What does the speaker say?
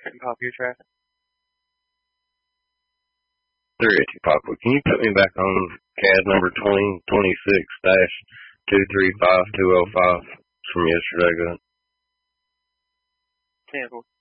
Trenton Pop, your traffic. 380 Papa, can you put me back on CAD number 2026-235205 from yesterday, good? 10-4.